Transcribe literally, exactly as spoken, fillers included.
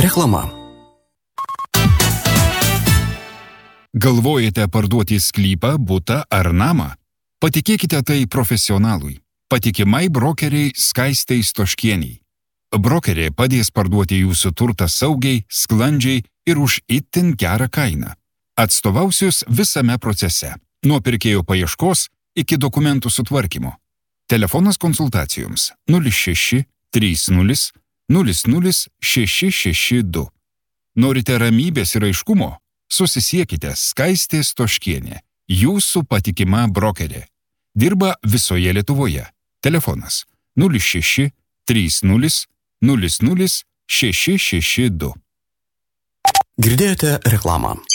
Reklama. Galvojate parduoti sklypą, butą ar namą? Patikėkite tai profesionalui. Patikimai brokeriai Skaistei Stoškieniai. Brokerė padės parduoti jūsų turtą saugiai, sklandžiai ir už itin gerą kainą. Atstovausius visame procese, nuo pirkėjo paieškos iki dokumentų sutvarkymo. Telefonas konsultacijoms nulis šeši trys nulis nulis nulis šeši šeši du. Norite ramybės ir aiškumo? Susisiekite Skaistė Stoškienė, jūsų patikima brokerė. Dirba visoje Lietuvoje. Telefonas nulis šeši trys nulis nulis nulis šeši šeši du. Girdėjote reklamą.